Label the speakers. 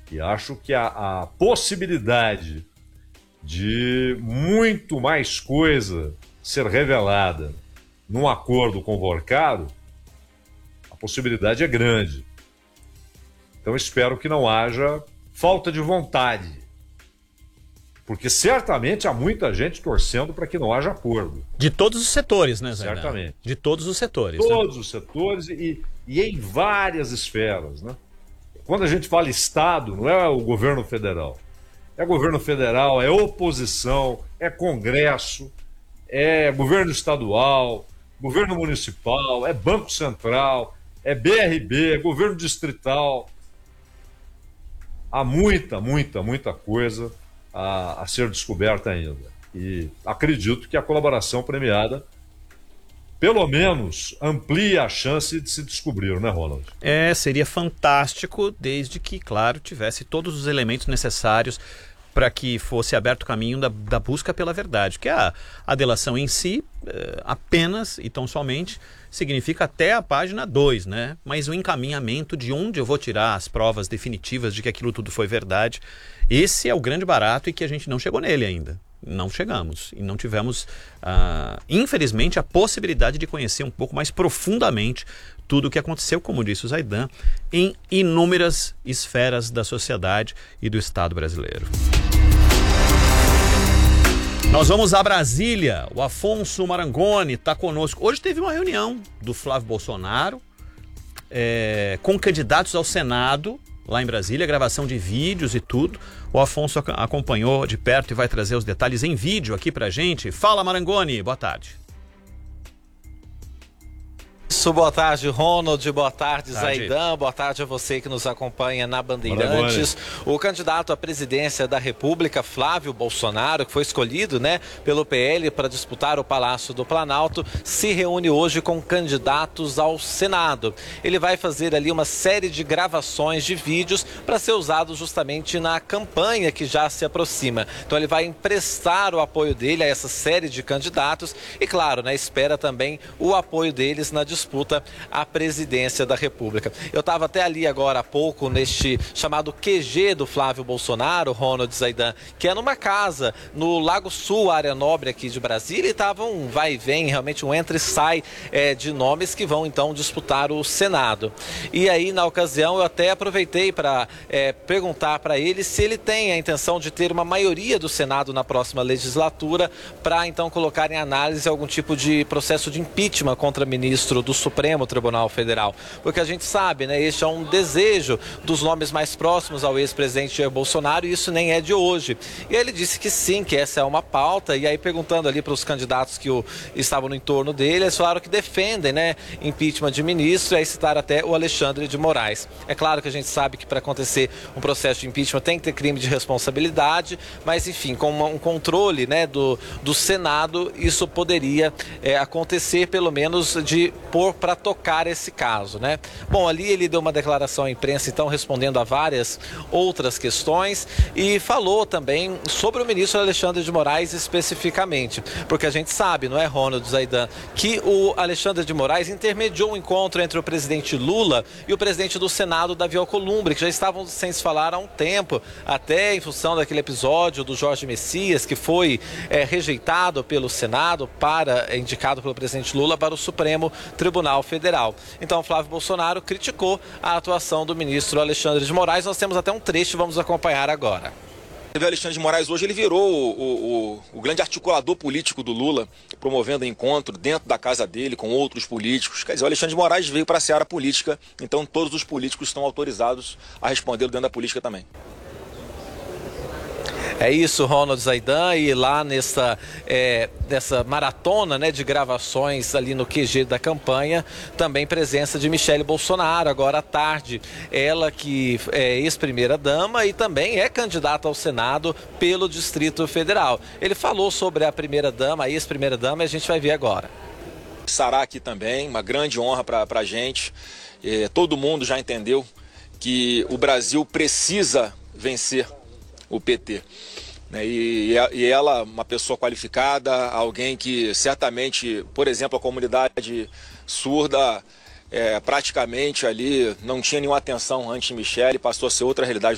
Speaker 1: E acho que a possibilidade de muito mais coisa ser revelada num acordo convocado, a possibilidade é grande. Então espero que não haja falta de vontade, porque certamente há muita gente torcendo para que não haja acordo.
Speaker 2: De todos os setores, né, Zé?
Speaker 1: Certamente.
Speaker 2: De todos os setores.
Speaker 1: Todos
Speaker 2: né?
Speaker 1: os setores e em várias esferas, né? Quando a gente fala Estado, não é o governo federal. É governo federal, é oposição, é Congresso, é governo estadual, governo municipal, é Banco Central, é BRB, é governo distrital. Há muita coisa a ser descoberta ainda. E acredito que a colaboração premiada, pelo menos, amplia a chance de se descobrir, né, Ronald?
Speaker 2: Seria fantástico, desde que, claro, tivesse todos os elementos necessários para que fosse aberto o caminho da busca pela verdade. Que a delação em si, apenas e tão somente, significa até a página 2, né? Mas o encaminhamento de onde eu vou tirar as provas definitivas de que aquilo tudo foi verdade, esse é o grande barato e que a gente não chegou nele ainda. Não chegamos e não tivemos, infelizmente, a possibilidade de conhecer um pouco mais profundamente tudo o que aconteceu, como disse o Zaidan, em inúmeras esferas da sociedade e do Estado brasileiro. Nós vamos a Brasília. O Afonso Marangoni está conosco. Hoje teve uma reunião do Flávio Bolsonaro com candidatos ao Senado lá em Brasília, gravação de vídeos e tudo. O Afonso acompanhou de perto e vai trazer os detalhes em vídeo aqui pra gente. Fala, Marangoni, boa tarde.
Speaker 3: Boa tarde, Ronald, boa tarde, Zaidan, boa tarde a você que nos acompanha na Bandeirantes. O candidato à presidência da República, Flávio Bolsonaro, que foi escolhido, né, pelo PL para disputar o Palácio do Planalto, se reúne hoje com candidatos ao Senado. Ele vai fazer ali uma série de gravações de vídeos para ser usado justamente na campanha que já se aproxima. Então ele vai emprestar o apoio dele a essa série de candidatos e, claro, né, espera também o apoio deles na disputa à presidência da República. Eu estava até ali agora há pouco neste chamado QG do Flávio Bolsonaro, Ronald, Zaidan, que é numa casa no Lago Sul, área nobre aqui de Brasília, e estava um vai e vem, realmente um entra e sai de nomes que vão então disputar o Senado. E aí, na ocasião, eu até aproveitei para perguntar para ele se ele tem a intenção de ter uma maioria do Senado na próxima legislatura para então colocar em análise algum tipo de processo de impeachment contra ministro do Supremo Tribunal Federal, porque a gente sabe, né, este é um desejo dos nomes mais próximos ao ex-presidente Jair Bolsonaro e isso nem é de hoje. E ele disse que sim, que essa é uma pauta, e aí perguntando ali para os candidatos que estavam no entorno dele, eles falaram que defendem, né, impeachment de ministro, e aí citaram até o Alexandre de Moraes. É claro que a gente sabe que para acontecer um processo de impeachment tem que ter crime de responsabilidade, mas enfim, com um controle, né, do Senado, isso poderia acontecer, pelo menos de pôr para tocar esse caso, né? Bom, ali ele deu uma declaração à imprensa, então, respondendo a várias outras questões e falou também sobre o ministro Alexandre de Moraes especificamente, porque a gente sabe, não é, Ronald, Zaidan, que o Alexandre de Moraes intermediou um encontro entre o presidente Lula e o presidente do Senado, Davi Alcolumbre, que já estavam sem se falar há um tempo, até em função daquele episódio do Jorge Messias, que foi rejeitado pelo Senado, indicado pelo presidente Lula para o Supremo Tribunal Federal. Então, Flávio Bolsonaro criticou a atuação do ministro Alexandre de Moraes. Nós temos até um trecho, vamos acompanhar agora.
Speaker 4: O Alexandre de Moraes hoje ele virou o grande articulador político do Lula, promovendo encontro dentro da casa dele com outros políticos. Quer dizer, o Alexandre de Moraes veio para a seara política, então todos os políticos estão autorizados a responder dentro da política também.
Speaker 3: É isso, Ronald, Zaidan, e lá nessa maratona, né, de gravações ali no QG da campanha, também presença de Michele Bolsonaro, agora à tarde. Ela que é ex-primeira-dama e também é candidata ao Senado pelo Distrito Federal. Ele falou sobre a primeira-dama, a ex-primeira-dama, e a gente vai ver agora.
Speaker 4: Estará aqui também, uma grande honra para a gente. Todo mundo já entendeu que o Brasil precisa vencer o PT. E ela, uma pessoa qualificada, alguém que certamente, por exemplo, a comunidade surda praticamente ali não tinha nenhuma atenção antes de Michele, passou a ser outra realidade